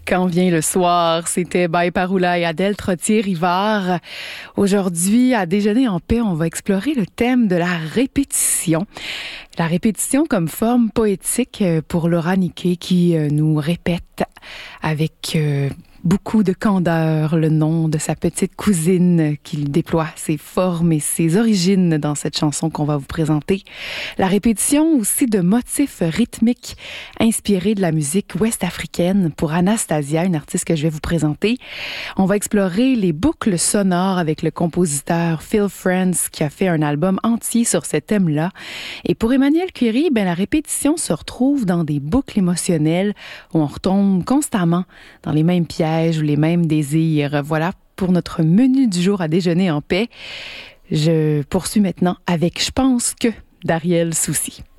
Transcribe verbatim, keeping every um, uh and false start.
Quand vient le soir, c'était Baï Paroula et Adèle Trottier-Rivard. Aujourd'hui, à Déjeuner en paix, on va explorer le thème de la répétition. La répétition comme forme poétique pour Laura Niquet qui nous répète avec euh, beaucoup de candeur le nom de sa petite cousine qui déploie ses formes et ses origines dans cette chanson qu'on va vous présenter. La répétition aussi de motifs rythmiques inspirés de la musique ouest-africaine pour Anastasia, une artiste que je vais vous présenter. On va explorer les boucles sonores avec le compositeur Phil Friends qui a fait un album entier sur ce thème-là. Et pour Emmanuel Curie, ben, la répétition se retrouve dans des boucles émotionnelles où on retombe constamment dans les mêmes pièges ou les mêmes désirs. Voilà pour notre menu du jour à Déjeuner en paix. Je poursuis maintenant avec « Je pense que » d'Ariel Soucy.